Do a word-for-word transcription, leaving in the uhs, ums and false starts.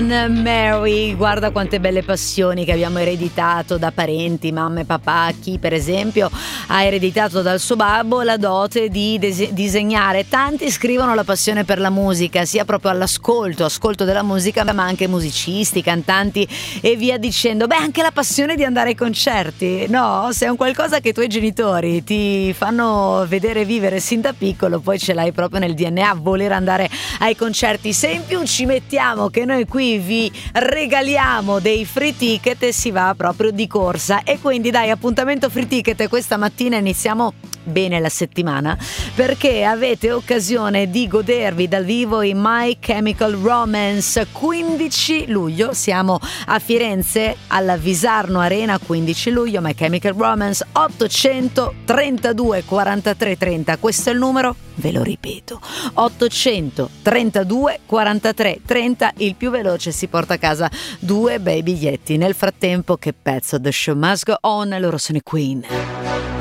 John Mary. Guarda quante belle passioni che abbiamo ereditato da parenti, mamma e papà. Chi per esempio ha ereditato dal suo babbo la dote di des- disegnare. Tanti scrivono la passione per la musica, sia proprio all'ascolto, ascolto della musica, ma anche musicisti, cantanti e via dicendo. Beh, anche la passione di andare ai concerti, no? Se è un qualcosa che i tuoi genitori ti fanno vedere vivere sin da piccolo, poi ce l'hai proprio nel D N A, voler andare ai concerti. Se in più ci mettiamo che noi qui vi regaliamo dei free ticket, si va proprio di corsa. E quindi dai, appuntamento free ticket questa mattina, iniziamo bene la settimana perché avete occasione di godervi dal vivo i My Chemical Romance. Quindici luglio siamo a Firenze alla Visarno Arena, quindici luglio My Chemical Romance. Ottocentotrentadue quarantatré trenta, questo è il numero, ve lo ripeto, ottocentotrentadue quarantatré trenta, il più veloce si porta a casa due bei biglietti. Nel frattempo, che pezzo, The Show Must Go On, loro sono i Queen.